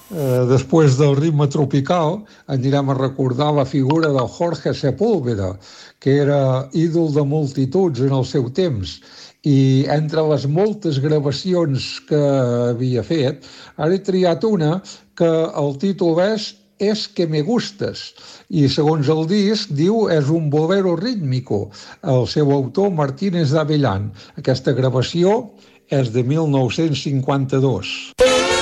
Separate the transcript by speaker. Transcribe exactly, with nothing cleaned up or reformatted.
Speaker 1: Eh, després del ritme tropical anirem a recordar la figura del Jorge Sepúlveda, que era ídol de multituds en el seu temps. I entre les moltes gravacions que havia fet, ara he triat una que el títol és Es que me gustes, i segons el disc diu és un bolero rítmico. El seu autor, Martínez d'Avellán. Aquesta gravació és de mil nou-cents cinquanta-dos.